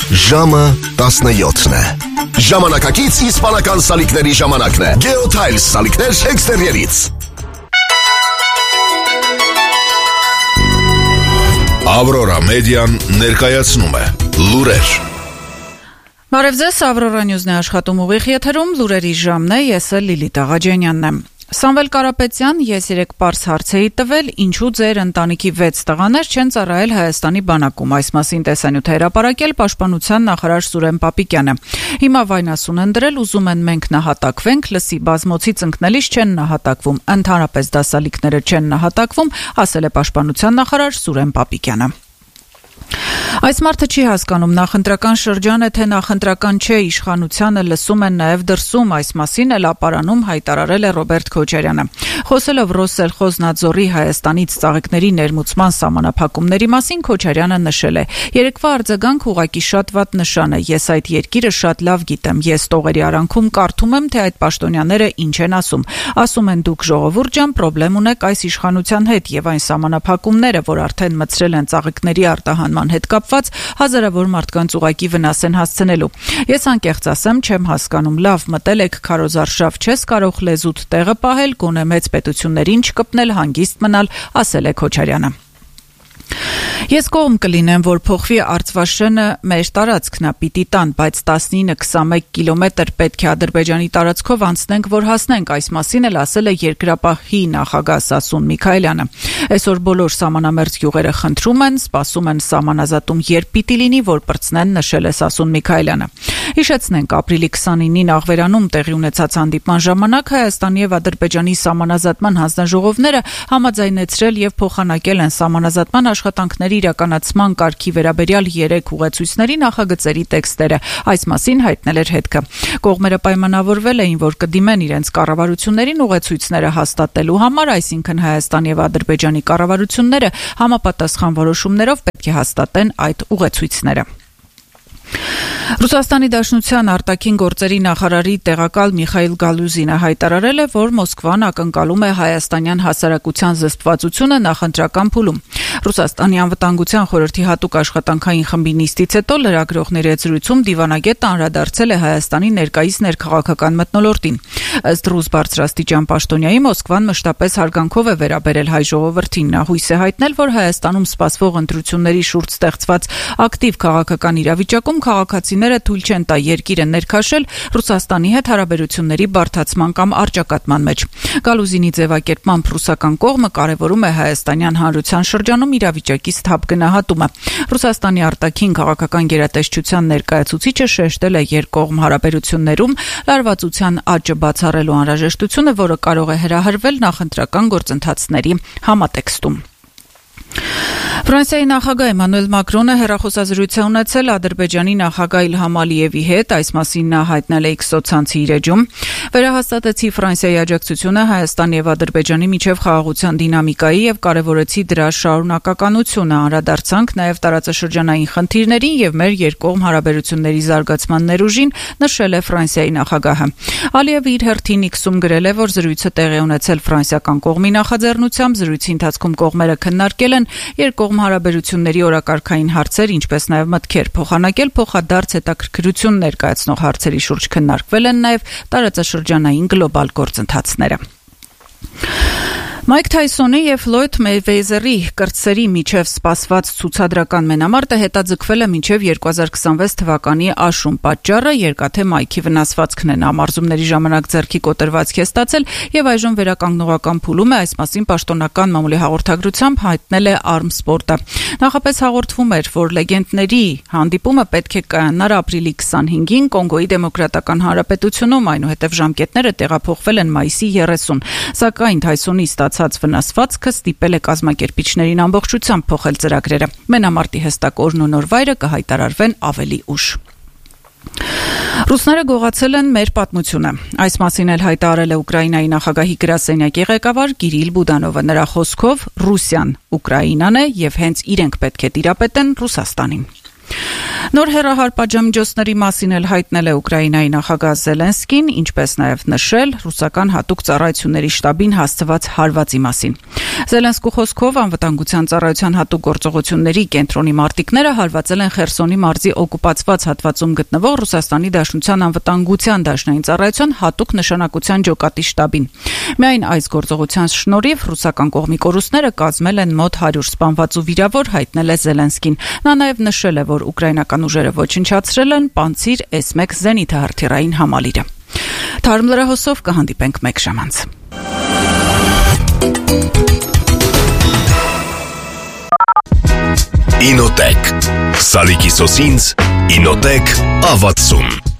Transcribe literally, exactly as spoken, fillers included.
Ժամը տասնյոթն է։ Ժամանակակից իսպանական սալիկների ժամանակն է։ Geotiles սալիկներ էքստերիերից։ Aurora Median ներկայացնում է լուրեր։ Բարև ձեզ, Aurora News-ն է աշխատում ուղիղ եթերում, լուրերի ժամն է, ես էլ Լիլիթ Աղաջանյանն եմ։ Սամվել Կարապետյան, ես երեկ պարզ հարց էի տվել, ինչու ձեր ընտանիքի վեց տղաներ չեն ծառայել Հայաստանի բանակում, այս մասին տեսանյութ է հրապարակել Պաշտպանության նախարար Սուրեն Պապիկյանը։ Հիմա վայնասուն են դրել, ուզում են մենք նահատակվենք, լսի բազմոցի ծնկնելիս չեն նահատակվում, ընդհանրապես դասալիկները չեն նահատակվում, ասել է Պաշտպանության նախարար Սուրեն Պապիկյանը։ Այս մարդը չի հասկանում նախընտրական շրջան է, թե նախընտրական չէ, իշխանությանը լսում են նաև դրսում, այս մասին էլ ապարանում հայտարարել է Ռոբերտ Քոչարյանը։ Խոսելով Ռոսսելխոզնadzորի Հայաստանից ծաղիկների ներմուծման սահմանափակումների մասին Քոչարյանը նշել է. Երեկվա արձագանք ուղղակի շատ վատ նշան է, ես այդ երկիրը շատ լավ գիտեմ, ես տողերի արանքում կարդում եմ, թե այդ պաշտոնյաները ինչ են ասում։ Ասում են դուք ժողովուրդ ջան, պրոբլեմ ունեք այս իշխանության հետ եւ այն սահմանափակումները, որ արդեն մտցրել են ծաղիկների արտահանման հետ կապված հազարավոր մարդկանց ուղակի վնաս են հասցնելու։ Ես անկեղծ ասեմ, չեմ հասկանում, լավ մտել եք քարոզարշավ, չես կարող լեզուդ տեղը պահել, գոնե մեծ պետություններին չկպնել, հանգիստ մնալ, ասել է Քոչարյանը։ Ես կողմ կլինեմ, որ փոխվի Արցվաշենը մեր տարածքն է, պիտի տան, բայց տասնինը քսանմեկ կիլոմետր պետք է Ադրբեջանի տարածքով անցնենք, որ հասնենք, այս մասին էլ ասել է երկրապահի նախագահ Սասուն Միքայելյանը։ Այսօր բոլոր սահմանամերձ գյուղերը խնդրում են, սպասում են սահմանազատում երբ պիտի լինի, որ պրծնեն, նշել է Սասուն Միքայելյանը։ Հիշեցնենք, ապրիլի քսանինին Աղվերանում տեղի ունեցած հանդիպման ժամանակ Հայաստանի եւ Ադրբեջանի սահմանազատման հանձնաժողովները համաձայնեցրել եւ փոխանակել են սահմանազատման աշխատանքների իրականացման կարգի վերաբերյալ երեք ուղեցույցների նախագծերի տեքստերը, այս մասին հայտնել էր հետքը։ Կողմերը պայմանավորվել էին, որ կդիմեն իրենց կառավարություններին ուղեցույցները հաստատելու համար, այսինքն Հայաստանի եւ Ադրբեջանի կառավարությունները համապատասխան որոշումներով պետք է հաստատեն այդ ուղեցույցները։ Ռուսաստանի Դաշնության արտաքին գործերի նախարարի տեղակալ Միխայիլ Գալուզինը հայտարարել է, որ Մոսկվան ակնկալում է հայաստանյան հասարակության զսպվածությունը նախընտրական փուլում։ Ռուսաստանի անվտանգության խորհրդի հատուկ աշխատանքային խմբի նիստից հետո լրագրողների հետ զրույցում դիվանագետը անդրադարձել է Հայաստանի ներկայիս ներքաղաքական մթնոլորտին։ Ըստ ռուս բարձրաստիճան պաշտոնյայի Մոսկվան մշտապես հարգանքով է վերաբերել հայ ժողովրդին։ Նա հույս է հայտնել, որ Հայաստանում սպասվող ընտրությունների շուրջ ստեղծված ակտիվ քաղաքական իրավիճակում քաղաքացիները թույլ չեն տա երկիրը ներքաշել Ռուսաստանի հետ հարաբերությունների բարդացման կամ առճակատման մեջ։ Գալուզինի ձևակերպմամբ ռուսական կողմը կարևորում է հայաստանյան հանրության շրջանում իրավիճակի սթափ գնահատումը։ Ռուսաստանի արտաքին քաղաքական գերատեսչության ներկայացուցիչը շեշտել է երկկողմ հարաբերություններում լարվածության աճը բացառելու անհրաժեշտությունը, որը կարող է հրահրվել նախընտրական գործընթացների համատեքստում։ Ֆրանսիայի նախագահ Էմանուել Մակրոնը հեռախոսազրույց է ունեցել Ադրբեջանի նախագահ Իլհամ Ալիևի հետ, այս մասին նա հայտնել է X սոցցանցի իր էջում։ Վերահաստատեցի Ֆրանսիայի աջակցությունը Հայաստանի եւ Ադրբեջանի միջև խաղաղության դինամիկայի եւ կարեւորեցի դրա շարունակականությունը, անդրադարձանք նաեւ տարածաշրջանային խնդիրներին եւ մեր երկկողմ հարաբերությունների զարգացման ներուժին, նշել է Ֆրանսիայի նախագահը։ Ալիևը իր հերթին X-ում գրել է, որ զրույցը տեղի ունեցել ֆրանսիական կողմի նախաձեռնությամբ, զրույցի ընթացքում կողմերը քննարկել են երկկողմ հարաբերությունների օրակարգային հարցեր, ինչպես նաև մտքեր փոխանակել, փոխադարձ հետաքրքրություն ներկայացնող հարցերի շուրջ քննարկվել են նաև տարածաշրջանային գլոբալ գործընթացները։ Մայք Թայսոնի եւ Ֆլոյդ Մեյվեզերի կրտսերի միջև սպասված ցուցադրական մենամարտը հետաձգվել է մինչև երկու հազար քսանվեց թվականի աշուն։ Պատճառը երկաթե Մայքի վնասվածքն է, նա մարզումների ժամանակ ձեռքի կոտրվածք է ստացել եւ այժմ վերականգնողական փուլում է, այս մասին պաշտոնական մամուլի հաղորդագրությամբ հայտնել է Armsport-ը։ Նախապես հաղորդվում էր, որ լեգենդների հանդիպումը պետք է կայանար ապրիլի քսանհինգին Կոնգոյի Դեմոկրատական Հանրապետությունում, այնուհետև ժամկետները տեղափոխվել են մայիսի երեսուն, սակայն Թայսոնի ստացած վնասվածքը ստիպել է կազմակերպիչներին ամբողջությամբ փոխել ծրագրերը։ Մենամարտի հստակ օրն ու նոր վայրը կհայտարարվեն ավելի ուշ։ Ռուսները գողացել են մեր պատմությունը։ Այս մասին էլ հայտարարել է Ուկրաինայի նախագահի գրասենյակի ղեկավար Կիրիլ Բուդանովը։ Նրա խոսքով Ռուսիան Ուկրաինան է եւ հենց իրենք պետք է տիրապետեն Ռուսաստանին։ Նոր հեռահար պատժամիջոցների մասին էլ հայտնել է Ուկրաինայի նախագահ Զելենսկին, ինչպես նաև նշել ռուսական հատուկ ծառայությունների շտաբին հասցված հարվածի մասին։ Զելենսկու խոսքով անվտանգության ծառայության հատուկ գործողությունների կենտրոնի մարտիկները հարվածել են Խերսոնի մարզի օկուպացված հատվածում գտնվող Ռուսաստանի Դաշնության անվտանգության դաշնային ծառայության հատուկ նշանակության ջոկատի շտաբին։ Միայն այս գործողության շնորհիվ ռուսական կողմի կորուստները կազմել են մոտ հարյուր սպանված ու վիրավոր, հայտնել է Զելենսկին։ Նա նաև նշել է, որ ուկրաինական ուժերը ոչնչացրել են Պանցիր էս մեկ զենիթահրթիռային համալիրը։ Թարմ լրահոսով կհանդիպենք մեկ ժամ անց։ Ինոտեք Սալիկի սոսինց Ինոտեք ավացում